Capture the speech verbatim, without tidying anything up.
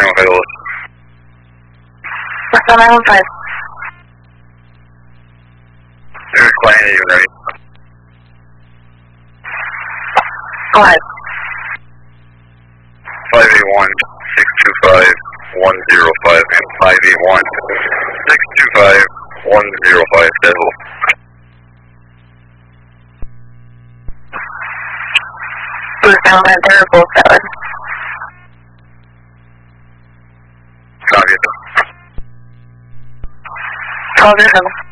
available. What's on nine one five? There's client eight ready. Go ahead. five eight one, six two five, one zero five and five eight one, six two five, one zero five, schedule. Who's down by there, both valid? Copy. Call your